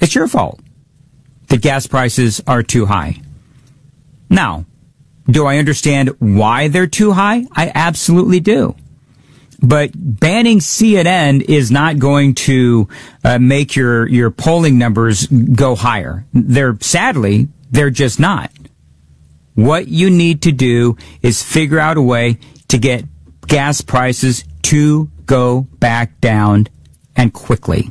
It's your fault. The gas prices are too high. Now, do I understand why they're too high? I absolutely do. But banning CNN is not going to make your polling numbers go higher. Sadly, they're just not. What you need to do is figure out a way to get gas prices to go back down, and quickly.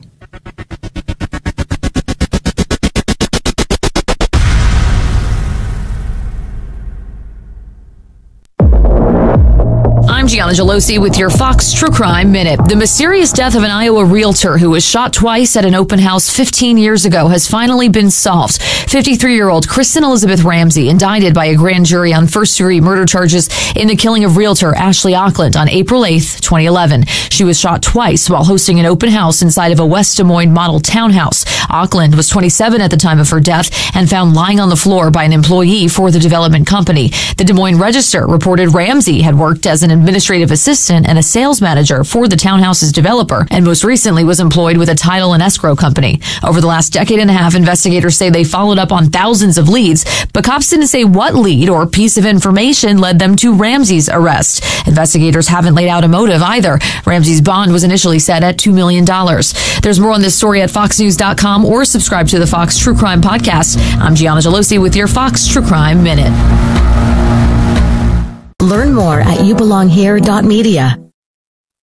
I'm Gianna Gelosi with your Fox True Crime Minute. The mysterious death of an Iowa realtor who was shot twice at an open house 15 years ago has finally been solved. 53-year-old Kristen Elizabeth Ramsey, indicted by a grand jury on first-degree murder charges in the killing of realtor Ashley Auckland on April 8th, 2011. She was shot twice while hosting an open house inside of a West Des Moines model townhouse. Auckland was 27 at the time of her death and found lying on the floor by an employee for the development company. The Des Moines Register reported Ramsey had worked as an administrative assistant and a sales manager for the townhouse's developer, and most recently was employed with a title and escrow company. Over the last decade and a half, investigators say they followed up on thousands of leads, but cops didn't say what lead or piece of information led them to Ramsey's arrest. Investigators haven't laid out a motive either. Ramsey's bond was initially set at $2 million. There's more on this story at foxnews.com or subscribe to the Fox True Crime Podcast. I'm Gianna Gelosi with your Fox True Crime Minute. Learn more at youbelonghere.media.